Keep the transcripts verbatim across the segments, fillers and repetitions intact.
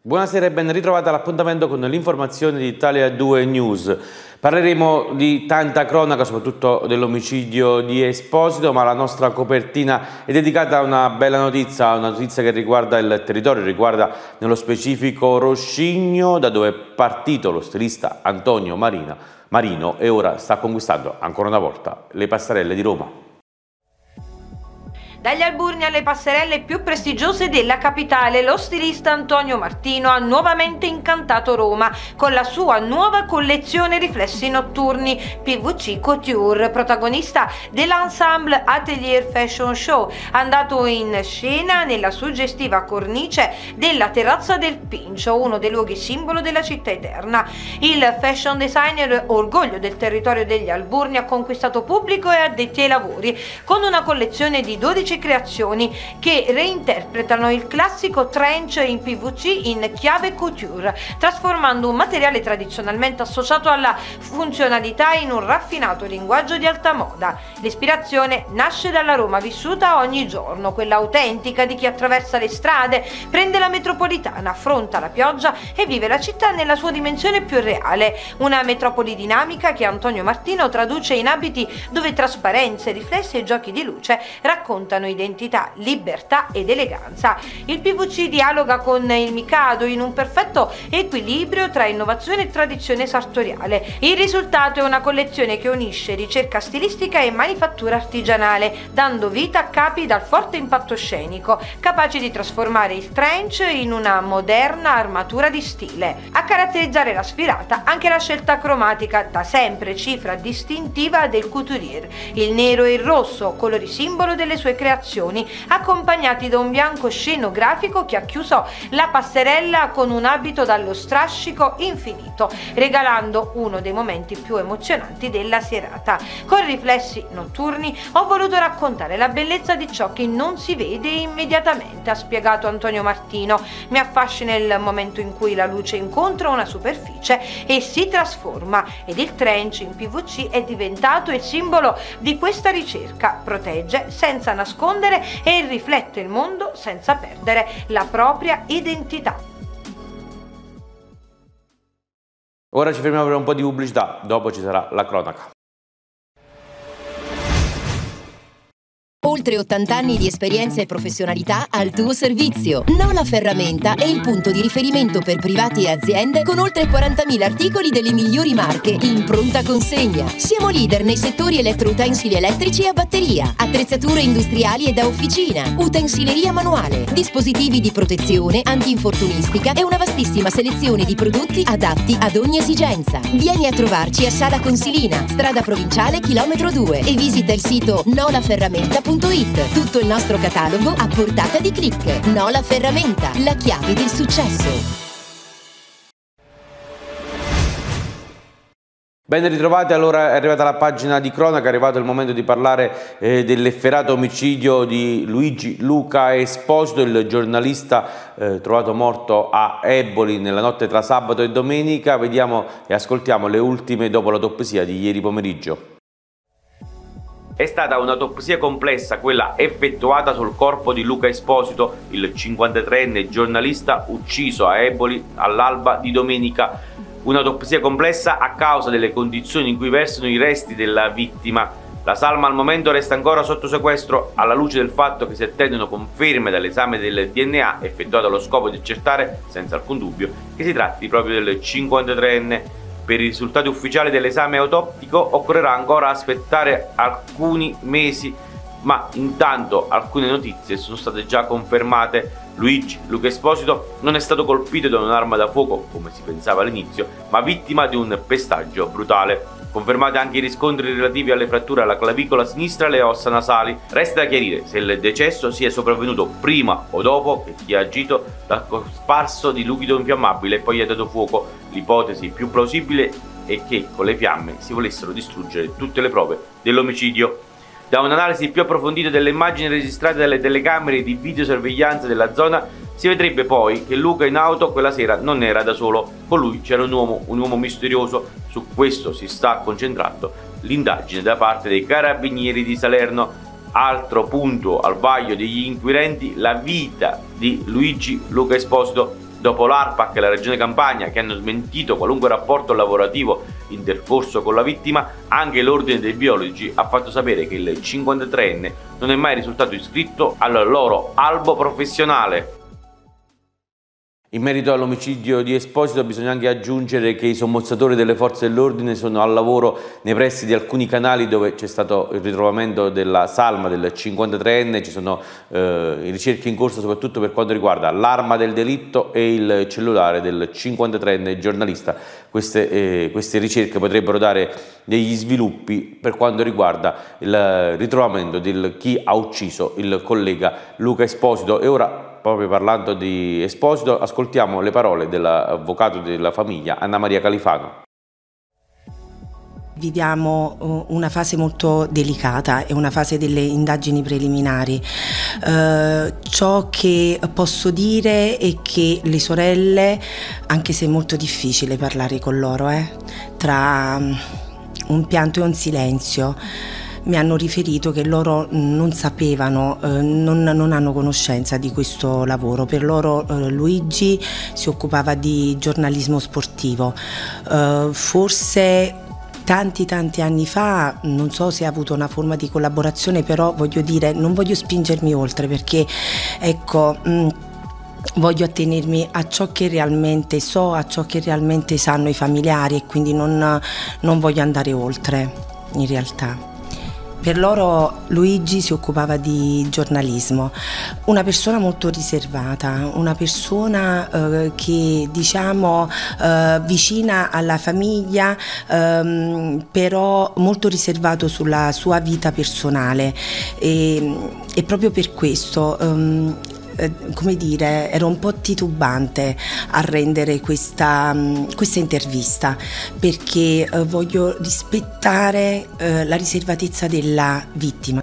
Buonasera e ben ritrovata all'appuntamento con l'informazione di Italia due News. Parleremo di tanta cronaca, soprattutto dell'omicidio di Esposito, ma la nostra copertina è dedicata a una bella notizia, una notizia che riguarda il territorio, riguarda nello specifico Roscigno, da dove è partito lo stilista Antonio Marina, Marino e ora sta conquistando ancora una volta le passerelle di Roma. Dagli Alburni alle passerelle più prestigiose della capitale, lo stilista Antonio Martino ha nuovamente incantato Roma con la sua nuova collezione riflessi notturni P V C Couture, protagonista dell'ensemble Atelier Fashion Show, andato in scena nella suggestiva cornice della Terrazza del Pincio, uno dei luoghi simbolo della città eterna. Il fashion designer, orgoglio del territorio degli Alburni, ha conquistato pubblico e addetti ai lavori con una collezione di dodici creazioni che reinterpretano il classico trench in P V C in chiave couture, trasformando un materiale tradizionalmente associato alla funzionalità in un raffinato linguaggio di alta moda. L'ispirazione nasce dalla Roma vissuta ogni giorno, quella autentica di chi attraversa le strade, prende la metropolitana, affronta la pioggia e vive la città nella sua dimensione più reale. Una metropoli dinamica che Antonio Martino traduce in abiti dove trasparenze, riflessi e giochi di luce raccontano identità, libertà ed eleganza. Il P V C dialoga con il Mikado in un perfetto equilibrio tra innovazione e tradizione sartoriale. Il risultato è una collezione che unisce ricerca stilistica e manifattura artigianale, dando vita a capi dal forte impatto scenico, capaci di trasformare il trench in una moderna armatura di stile. A caratterizzare la sfilata anche la scelta cromatica, da sempre cifra distintiva del couturier, il nero e il rosso, colori simbolo delle sue creazioni, accompagnati da un bianco scenografico che ha chiuso la passerella con un abito dallo strascico infinito, regalando uno dei momenti più emozionanti della serata. Con riflessi notturni ho voluto raccontare la bellezza di ciò che non si vede immediatamente, ha spiegato Antonio Martino. Mi affascina il momento in cui la luce incontra una superficie e si trasforma, ed il trench in P V C è diventato il simbolo di questa ricerca. Protegge senza nascondere e riflette il mondo senza perdere la propria identità. Ora ci fermiamo per un po' di pubblicità, dopo ci sarà la cronaca. Oltre ottanta anni di esperienza e professionalità al tuo servizio. Nola Ferramenta è il punto di riferimento per privati e aziende con oltre quarantamila articoli delle migliori marche in pronta consegna. Siamo leader nei settori elettroutensili elettrici e a batteria, attrezzature industriali e da officina, utensileria manuale, dispositivi di protezione, antinfortunistica e una vastissima selezione di prodotti adatti ad ogni esigenza. Vieni a trovarci a Sala Consilina, strada provinciale chilometro due, e visita il sito nola ferramenta punto it. Tutto il nostro catalogo a portata di click. Nola Ferramenta, la chiave del successo. Ben ritrovati, allora è arrivata la pagina di cronaca, è arrivato il momento di parlare eh, dell'efferato omicidio di Luigi Luca Esposito, il giornalista eh, trovato morto a Eboli nella notte tra sabato e domenica. Vediamo e ascoltiamo le ultime dopo l'autopsia di ieri pomeriggio. È stata un'autopsia complessa quella effettuata sul corpo di Luca Esposito, il cinquantatreenne giornalista ucciso a Eboli all'alba di domenica. Un'autopsia complessa a causa delle condizioni in cui versano i resti della vittima. La salma al momento resta ancora sotto sequestro alla luce del fatto che si attendono conferme dall'esame del D N A effettuato allo scopo di accertare, senza alcun dubbio, che si tratti proprio del cinquantatreenne. Per i risultati ufficiali dell'esame autoptico occorrerà ancora aspettare alcuni mesi, ma intanto alcune notizie sono state già confermate. Luigi Luca Esposito non è stato colpito da un'arma da fuoco, come si pensava all'inizio, ma vittima di un pestaggio brutale. Confermati anche i riscontri relativi alle fratture alla clavicola sinistra e alle ossa nasali. Resta da chiarire se il decesso sia sopravvenuto prima o dopo che chi ha agito dal cosparso di liquido infiammabile e poi ha dato fuoco. L'ipotesi più plausibile è che con le fiamme si volessero distruggere tutte le prove dell'omicidio. Da un'analisi più approfondita delle immagini registrate dalle telecamere di videosorveglianza della zona si vedrebbe poi che Luca in auto quella sera non era da solo, con lui c'era un uomo, un uomo misterioso. Su questo si sta concentrando l'indagine da parte dei carabinieri di Salerno. Altro punto al vaglio degli inquirenti: la vita di Luigi Luca Esposito. Dopo l'ARPAC e la Regione Campania, che hanno smentito qualunque rapporto lavorativo intercorso con la vittima, anche l'Ordine dei Biologi ha fatto sapere che il cinquantatreenne non è mai risultato iscritto al loro albo professionale. In merito all'omicidio di Esposito bisogna anche aggiungere che i sommozzatori delle forze dell'ordine sono al lavoro nei pressi di alcuni canali dove c'è stato il ritrovamento della salma del cinquantatreenne, ci sono eh, ricerche in corso soprattutto per quanto riguarda l'arma del delitto e il cellulare del cinquantatreenne giornalista. Queste, eh, queste ricerche potrebbero dare degli sviluppi per quanto riguarda il ritrovamento di chi ha ucciso il collega Luca Esposito. E ora, proprio parlando di Esposito, ascoltiamo le parole dell'avvocato della famiglia Anna Maria Califano. Viviamo una fase molto delicata, è una fase delle indagini preliminari. Eh, ciò che posso dire è che le sorelle, anche se è molto difficile parlare con loro, eh, tra un pianto e un silenzio, mi hanno riferito che loro non sapevano, eh, non, non hanno conoscenza di questo lavoro. Per loro eh, Luigi si occupava di giornalismo sportivo. Eh, forse tanti tanti anni fa, non so se ha avuto una forma di collaborazione, però voglio dire, non voglio spingermi oltre perché, ecco, mh, voglio attenermi a ciò che realmente so, a ciò che realmente sanno i familiari e quindi non, non voglio andare oltre in realtà. Per loro Luigi si occupava di giornalismo, una persona molto riservata, una persona eh, che diciamo eh, vicina alla famiglia, ehm, però molto riservato sulla sua vita personale e, e proprio per questo ehm, come dire, ero un po' titubante a rendere questa, questa intervista perché eh, voglio rispettare eh, la riservatezza della vittima.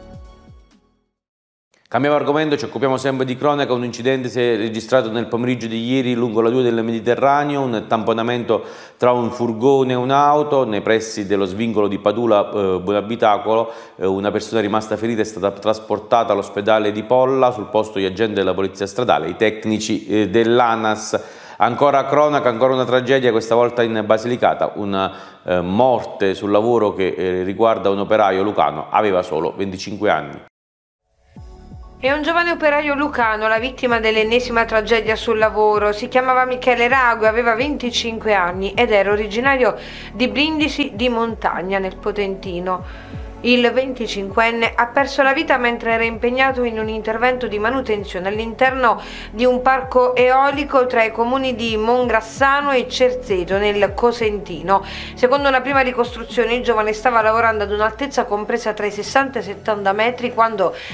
Cambiamo argomento, ci occupiamo sempre di cronaca. Un incidente si è registrato nel pomeriggio di ieri lungo la due del Mediterraneo, un tamponamento tra un furgone e un'auto nei pressi dello svincolo di Padula eh, Buonabitacolo. Eh, una persona rimasta ferita è stata trasportata all'ospedale di Polla, sul posto gli agenti della polizia stradale, i tecnici eh, dell'ANAS. Ancora cronaca, ancora una tragedia, questa volta in Basilicata, una eh, morte sul lavoro che eh, riguarda un operaio lucano, aveva solo venticinque anni. È un giovane operaio lucano la vittima dell'ennesima tragedia sul lavoro. Si chiamava Michele Rago e aveva venticinque anni ed era originario di Brindisi di Montagna nel Potentino. Il venticinquenne ha perso la vita mentre era impegnato in un intervento di manutenzione all'interno di un parco eolico tra i comuni di Mongrassano e Cerzeto nel Cosentino. Secondo una prima ricostruzione il giovane stava lavorando ad un'altezza compresa tra i sessanta e i settanta metri quando